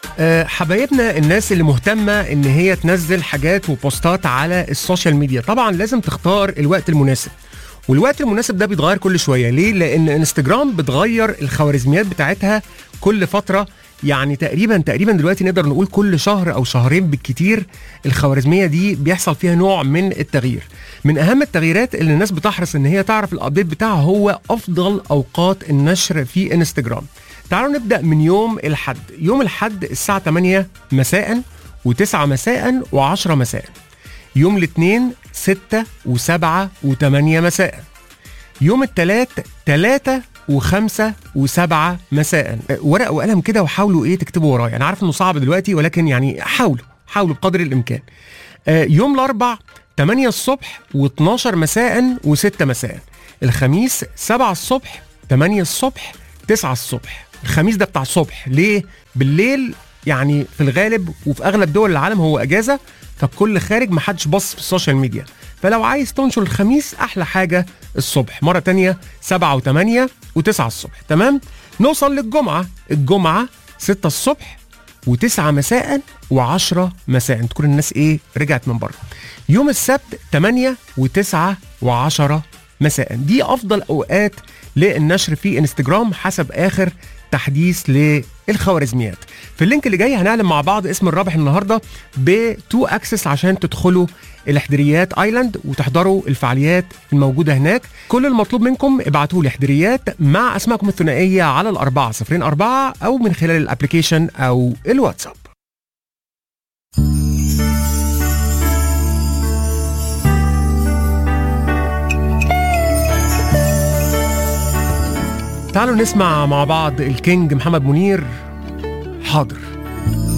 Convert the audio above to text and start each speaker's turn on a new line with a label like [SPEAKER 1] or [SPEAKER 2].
[SPEAKER 1] حبايبنا الناس اللي مهتمة ان هي تنزل حاجات وبوستات على السوشيال ميديا، طبعا لازم تختار الوقت المناسب، والوقت المناسب ده بيتغير كل شوية. ليه؟ لان انستجرام بتغير الخوارزميات بتاعتها كل فترة، يعني تقريبا دلوقتي نقدر نقول كل شهر او شهرين بالكتير الخوارزمية دي بيحصل فيها نوع من التغيير. من اهم التغييرات اللي الناس بتحرص ان هي تعرف الابديت بتاعها هو افضل اوقات النشر في انستجرام. تعالوا نبدأ من يوم الحد. يوم الحد الساعة 8 مساء و9 مساء و10 مساء. يوم الاثنين 6 و7 و8 مساء. يوم الثلاث 3 و5 و7 مساء. ورقة وقلم كده وحاولوا تكتبوا ورايا، انا عارف انه صعب دلوقتي ولكن يعني حاولوا بقدر الامكان. يوم الاربع 8 الصبح و12 مساء و6 مساء. الخميس 7 الصبح 8 الصبح 9 الصبح. الخميس ده بتاع الصبح، ليه؟ بالليل يعني في الغالب وفي اغلب دول العالم هو اجازه، فالكل خارج، محدش بص في السوشيال ميديا، فلو عايز تنشر الخميس احلى حاجه الصبح. مره تانية 7 و8 و9 الصبح. تمام. نوصل للجمعه. الجمعه 6 الصبح و9 مساء و10 مساء، تكون الناس رجعت من بره. يوم السبت 8 و9 و10 مساء. دي افضل اوقات للنشر في انستجرام حسب اخر تحديث للخوارزميات. في اللينك اللي جاي هنعلم مع بعض اسم الرابح النهارده ب2 اكسس عشان تدخلوا الحدريات ايلاند وتحضروا الفعاليات الموجوده هناك. كل المطلوب منكم ابعتوا لي حدريات مع اسمائكم الثنائيه على 4004 او من خلال الابلكيشن او الواتساب. تعالوا نسمع مع بعض الكينج محمد منير. حاضر.